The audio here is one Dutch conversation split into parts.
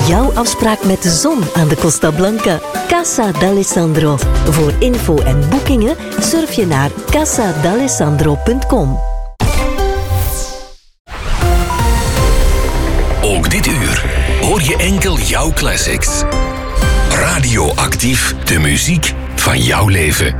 jouw afspraak met de zon aan de Costa Blanca. Casa d'Alessandro. Voor info en boekingen surf je naar casadalessandro.com. Ook dit uur hoor je enkel jouw classics. Radioactief, de muziek van jouw leven.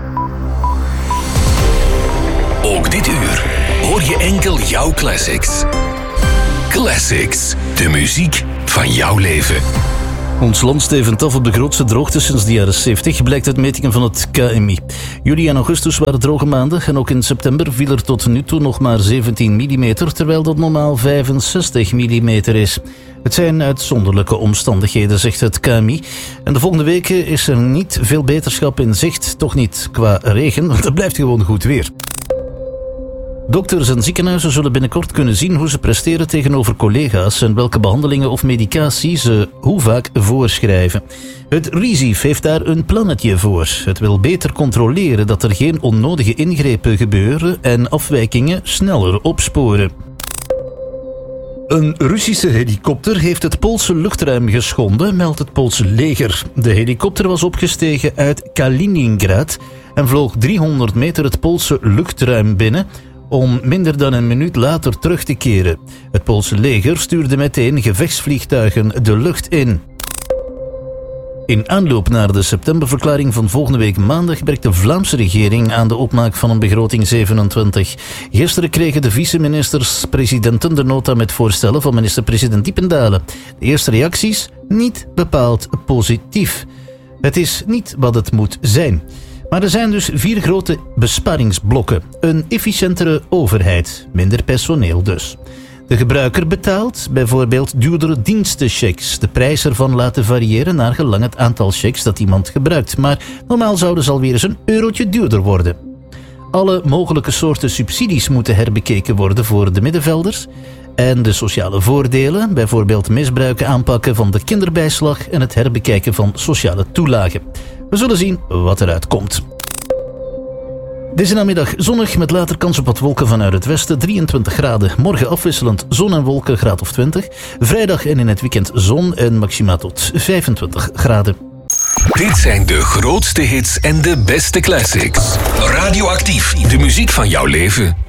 Ook dit uur hoor je enkel jouw classics. Classics, de muziek van jouw leven. Ons land stevend af op de grootste droogte sinds de jaren 70, blijkt uit metingen van het KMI. Juli en augustus waren droge maanden en ook in september viel er tot nu toe nog maar 17 mm, terwijl dat normaal 65 mm is. Het zijn uitzonderlijke omstandigheden, zegt het KMI. En de volgende weken is er niet veel beterschap in zicht, toch niet qua regen, want het blijft gewoon goed weer. Dokters en ziekenhuizen zullen binnenkort kunnen zien hoe ze presteren tegenover collega's en welke behandelingen of medicatie ze hoe vaak voorschrijven. Het RISIF heeft daar een plannetje voor. Het wil beter controleren dat er geen onnodige ingrepen gebeuren en afwijkingen sneller opsporen. Een Russische helikopter heeft het Poolse luchtruim geschonden, meldt het Poolse leger. De helikopter was opgestegen uit Kaliningrad en vloog 300 meter het Poolse luchtruim binnen om minder dan een minuut later terug te keren. Het Poolse leger stuurde meteen gevechtsvliegtuigen de lucht in. In aanloop naar de septemberverklaring van volgende week maandag werkt de Vlaamse regering aan de opmaak van een begroting 27. Gisteren kregen de vice-ministers-presidenten de nota met voorstellen van minister-president Diependalen. De eerste reacties? Niet bepaald positief. Het is niet wat het moet zijn. Maar er zijn dus 4 grote besparingsblokken. Een efficiëntere overheid, minder personeel dus. De gebruiker betaalt bijvoorbeeld duurdere dienstenchecks. De prijs ervan laten variëren naar gelang het aantal checks dat iemand gebruikt. Maar normaal zouden ze alweer eens €1 duurder worden. Alle mogelijke soorten subsidies moeten herbekeken worden voor de middenvelders. En de sociale voordelen, bijvoorbeeld misbruiken aanpakken van de kinderbijslag en het herbekijken van sociale toelagen. We zullen zien wat eruit komt. Deze namiddag zonnig met later kans op wat wolken vanuit het westen, 23 graden. Morgen afwisselend zon en wolken, graad of 20. Vrijdag en in het weekend zon en maxima tot 25 graden. Dit zijn de grootste hits en de beste classics. Radioactief, de muziek van jouw leven.